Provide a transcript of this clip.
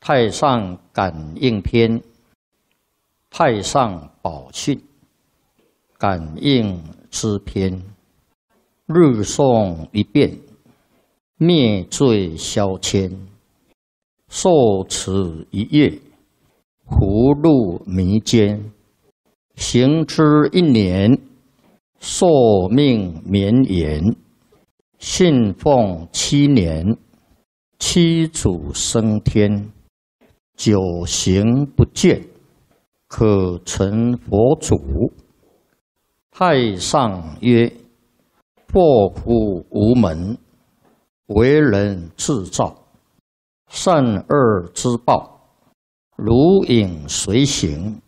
太上感应篇，太上宝训，感应之篇，日诵一遍，灭罪消愆，受持一月，福禄弥坚，行之一年，寿命绵延，信奉7年，七祖升天，久行不倦，可成佛祖。太上曰：祸福无门，为人自造，善恶之报，如影随形，